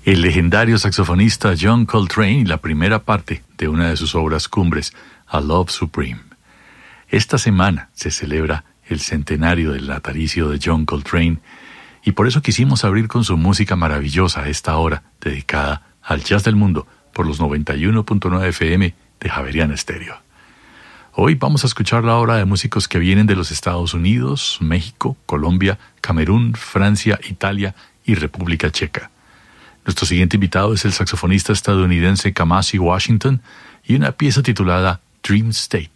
El legendario saxofonista John Coltrane y la primera parte de una de sus obras cumbres, A Love Supreme. Esta semana se celebra el centenario del natalicio de John Coltrane y por eso quisimos abrir con su música maravillosa a esta hora dedicada al jazz del mundo por los 91.9 FM de Javeriana Estéreo. Hoy vamos a escuchar la obra de músicos que vienen de los Estados Unidos, México, Colombia, Camerún, Francia, Italia y República Checa. Nuestro siguiente invitado es el saxofonista estadounidense Kamasi Washington y una pieza titulada Dream State.